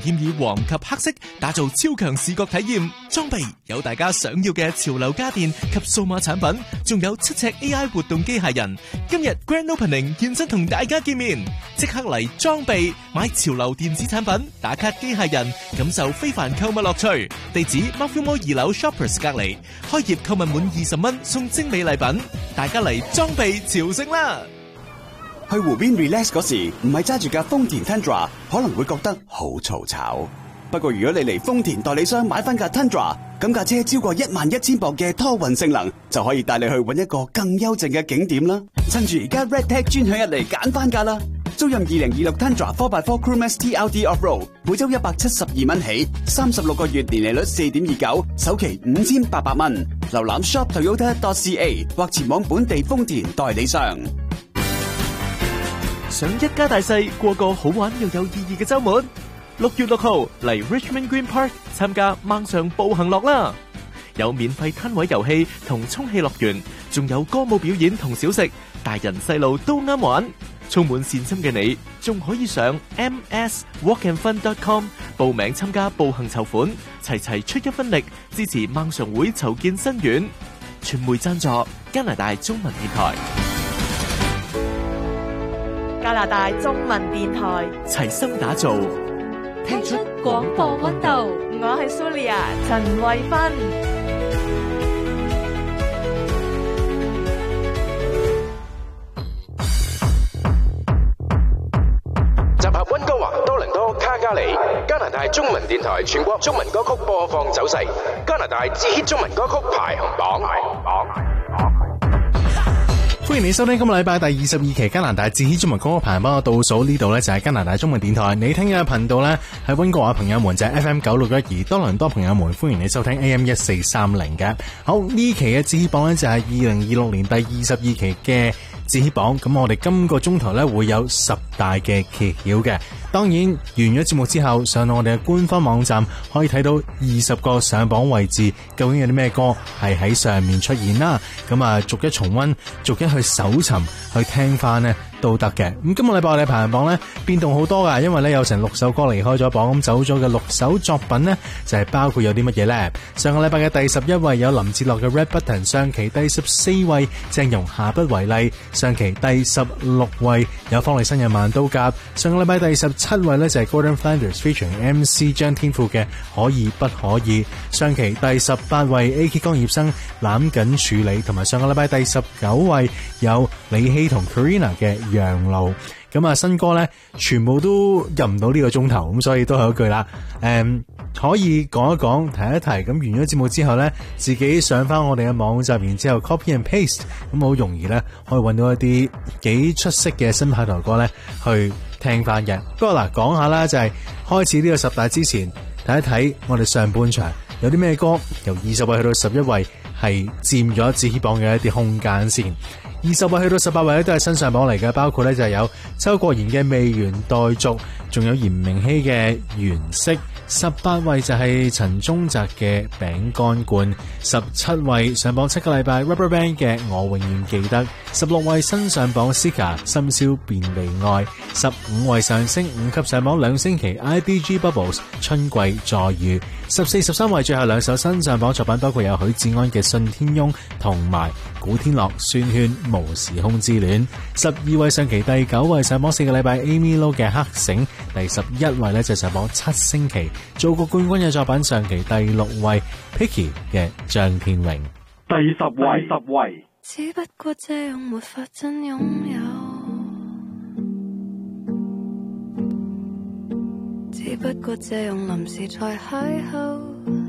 添以黃及黑色，打造超強視覺體驗。裝備有大家想要嘅潮流家電及數碼產品，仲有7尺 AI 活動機械人。今日 Grand Opening 現身同大家見面，即刻嚟裝備買潮流電子產品，打卡機械人，感受非凡購物樂趣。地址 Mount More 2樓 Shoppers 隔離，開業購物滿20蚊送精美禮品，大家嚟裝備朝聖啦！ 去湖邊 relax 嗰時，唔係揸住架豐田 Tundra， 可能會覺得好嘈吵。不過如果你嚟豐田代理商買翻架 Tundra， 咁架車超過11000磅嘅拖運性能，就可以帶你去搵一個更幽靜嘅景點啦。趁住而家 Red Tag 專享日嚟揀翻架啦！租任2026 Tundra 4x4 Crewmax TLD Off-Road， 每周172蚊起，36個月年利率 4.29%， 首期5800蚊。瀏覽 shoptoyota.ca 或前往本地豐田代理商。 想一家大細過個好玩又有意義嘅週末，6月6號嚟 Richmond Green Park 參加孟上步行樂啦！有免費攤位遊戲同充氣樂園，仲有歌舞表演同小食，大人細路都啱玩。充滿善心嘅你，仲可以上 mswalkandfun.com 報名參加步行籌款，齊出一分力，支持孟上會籌建新院。傳媒贊助加拿大中文電台。 加拿大中文電台齊心打造， 聽出廣播溫度。我係 Sulia 陳慧芬。 集合溫哥華、多倫多、卡加里，加拿大中文電台全國中文歌曲播放走勢，加拿大最 hit 中文歌曲排行榜。 歡迎你收聽今個禮拜第22期加拿大最 hit 中文歌曲排行榜嘅倒數，呢度呢就係加拿大中文電台。你聽嘅頻道呢係溫哥華朋友們就係 FM 9612，多倫多朋友們歡迎你收聽 AM 1430嘅。好，呢期嘅最 hit 榜呢就係2026年第22期嘅最 hit 榜。咁我哋今個鐘頭呢會有10大嘅揭曉嘅。當然完咗節目之後，上到我哋嘅官方網站可以睇到20個上榜位置，究竟有啲咩歌係喺上面出現啦。咁啊，逐一重溫，逐一去搜尋去聽翻呢都得嘅。咁今個禮拜我哋排行榜呢變動好多噶，因為呢有成6首歌離開咗榜，咁走咗嘅6首作品呢就係包括有啲乜嘢呢？上個禮拜嘅第11位有林志樂嘅 Red Button， 上期第14位鄭融下不為例，上期第16位有方力申嘅萬刀甲，上個禮拜第17位呢就係 Gordon Flanders featuring MC 張天賦嘅可以不可以，上期第18位 AK 江業生攬緊處理，同埋上個禮拜第19位有李希同 Karina 嘅讓路。咁啊，新歌呢全部都入唔到呢個鐘頭，咁所以都係一句啦。可以講一講，提一提。咁完咗節目之後呢，自己上翻我哋嘅網站，然之後 copy and paste， 咁好容易呢可以揾到一啲幾出色嘅新派台歌呢去聽翻嘅。不過嗱，講下啦，就係開始呢個10大之前，睇一睇我哋上半場有啲咩歌由20位去到11位係佔咗最 hit 榜嘅一啲空間先。20位去到18位咧都係新上榜嚟嘅，包括咧就係有周國賢嘅未完待續，仲有嚴明熙嘅原色。18位就係陳宗澤嘅餅乾罐。17位上榜7個禮拜 Rubberband 嘅我永遠記得。16位新上榜 Sika 深宵便利愛。15位上升5級上榜2星期 IDG Bubbles 春季再遇。14、13位最後2首新上榜作品，包括有許志安嘅信天翁同埋古天樂宣萱無時空之戀。12位上期第9位上榜4個禮拜 Amy Lo 嘅黑繩。第11位呢就上榜7星期做過冠軍嘅作品，上期第6位 Picky 嘅張天榮。 第10位只不過這樣沒法真擁有，只不過這樣臨時才邂逅。